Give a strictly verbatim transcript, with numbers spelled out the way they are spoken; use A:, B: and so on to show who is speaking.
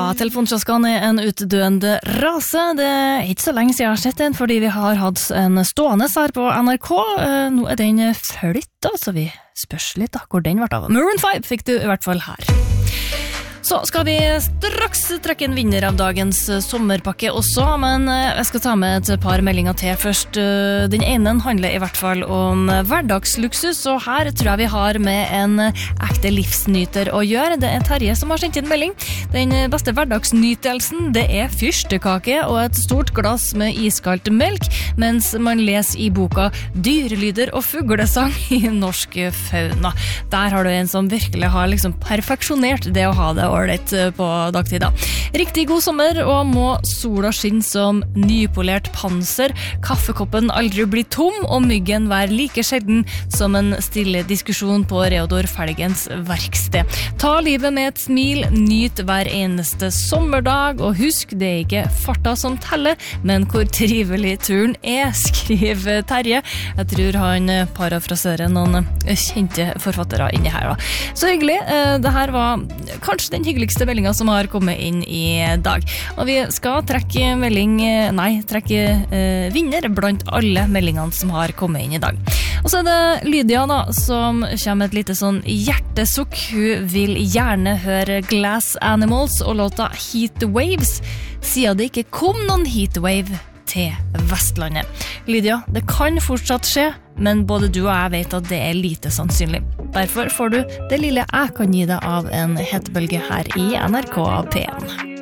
A: telefonkioskene er en utdøende rase. Det er ikke så lenge siden jeg har sett den, fordi vi har hatt en stående her på N R K. Nå er den flyttet, så vi spørs litt da, hvor den ble av. Maroon five fikk du i hvert fall her. Så skal vi straks trekke en vinner av dagens sommerpakke også, men jeg skal ta med et par meldinger til først. Den ene handler i hvert fall om hverdagsluksus, og her tror jeg vi har med en ekte livsnyter å gjøre. Det er Terje som har sendt inn melding. Den beste hverdagsnytelsen, det er fyrstekake og et stort glass med iskalt melk, mens man leser i boka Dyrelyder og fuglesang i norsk fauna. Der har du en som virkelig har liksom perfeksjonert det å ha det ålreit på dagtida. Riktig god sommer, og må sola skinne som nypolert panser, kaffekoppen aldri bli tom, og myggen være like sjelden som en stille diskusjon på Reodor Felgens verksted. Ta livet med et smil, nyt hver eneste sommerdag, og husk, det er ikke farta som teller, men hvor trivelig turen er, skriver Terje. Jeg tror han parafraserer noen kjente forfattere inni her da. Så hyggelig, det her var kanskje den hyggeligste meldingen som har kommet inn i dag. Og vi skal trekke melding, nei, trekke eh, vinner blant alle meldingene som har kommet inn i dag. Og så er det Lydia da, som kommer med et lite sånn hjertesukk. Hun vil gjerne høre Glass Animals og låta Heat Waves, siden det ikke kom noen heatwave til Vestlandet. Lydia, det kan fortsatt skje, men både du og jeg vet at det er lite sannsynlig. Derfor får du det lille jeg kan gi deg av en hetebølge her i N R K P en.